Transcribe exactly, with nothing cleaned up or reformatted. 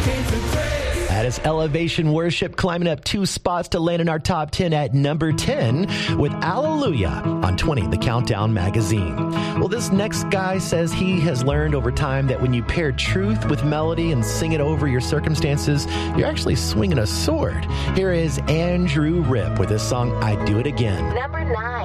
That is Elevation Worship climbing up two spots to land in our top ten at number ten with Alleluia on twenty, the Countdown magazine. Well, this next guy says he has learned over time that when you pair truth with melody and sing it over your circumstances, you're actually swinging a sword. Here is Andrew Ripp with his song, I Do It Again. Number nine.